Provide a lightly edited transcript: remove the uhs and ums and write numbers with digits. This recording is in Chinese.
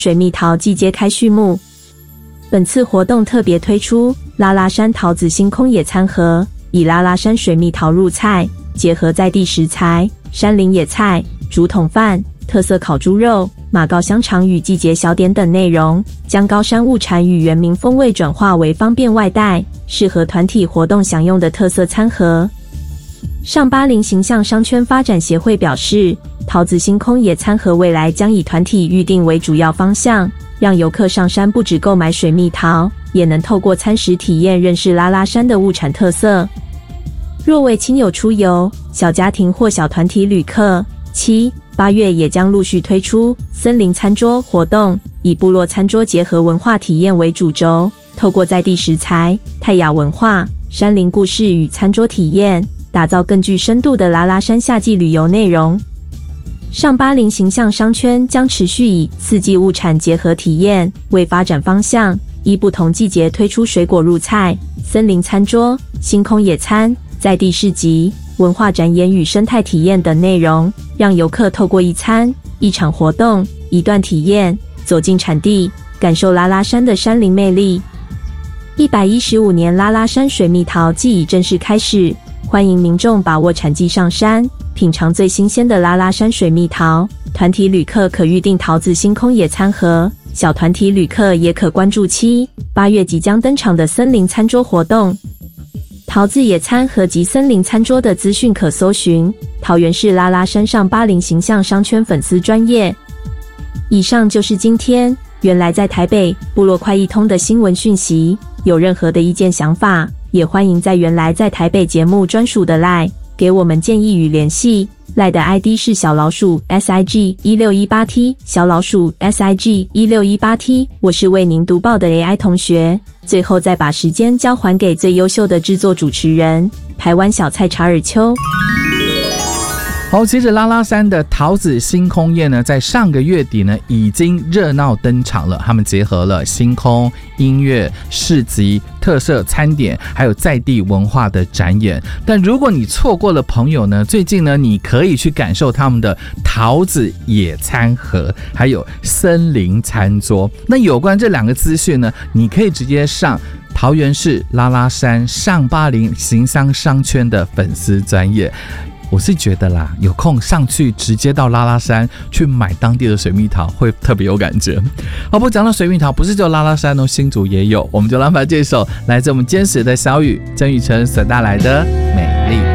水蜜桃季节开序幕。本次活动特别推出拉拉山桃子星空野餐盒，以拉拉山水蜜桃入菜，结合在地食材、山林野菜、竹筒饭、特色烤猪肉、马告香肠与季节小点等内容，将高山物产与原民风味转化为方便外带、适合团体活动享用的特色餐盒。上巴陵形象商圈发展协会表示，桃子星空野餐盒未来将以团体预定为主要方向，让游客上山不只购买水蜜桃，也能透过餐食体验认识拉拉山的物产特色。若为亲友出游、小家庭或小团体旅客，7、8月也将陆续推出森林餐桌活动，以部落餐桌结合文化体验为主轴，透过在地食材、泰雅文化、山林故事与餐桌体验，打造更具深度的拉拉山夏季旅游内容。上巴陵形象商圈将持续以四季物产结合体验为发展方向，依不同季节推出水果入菜、森林餐桌、星空野餐、在地市集、文化展演与生态体验等内容，让游客透过一餐、一场活动、一段体验，走进产地，感受拉拉山的山林魅力。115年拉拉山水蜜桃季已正式开始，欢迎民众把握产季上山，品尝最新鲜的拉拉山水蜜桃。团体旅客可预订桃子星空野餐盒，小团体旅客也可关注7、8月即将登场的森林餐桌活动。桃子野餐盒及森林餐桌的资讯可搜寻桃园市拉拉山上巴陵形象商圈粉丝专页。以上就是今天原来在台北部落快易通的新闻讯息，有任何的意见想法，也欢迎在原来在台北节目专属的 LINE 给我们建议与联系。LINE 的 ID 是小老鼠 SIG1618T 小老鼠 SIG1618T。 我是为您读报的 AI 同学。最后再把时间交还给最优秀的制作主持人台湾小菜查尔丘。 好，接着拉拉山的桃子星空夜呢，在上个月底呢已经热闹登场了。他们结合了星空、音乐、市集、特色餐点，还有在地文化的展演。但如果你错过了朋友呢，最近呢你可以去感受他们的桃子野餐盒，还有森林餐桌。那有关这两个资讯呢，你可以直接上桃园市拉拉山上巴陵形象商圈的粉丝专页。我是觉得啦，有空上去直接到拉拉山去买当地的水蜜桃会特别有感觉。好，不讲到水蜜桃，不是只有拉拉山哦，新竹也有。我们就来把这首来自我们坚实的小雨曾雨辰所带来的美。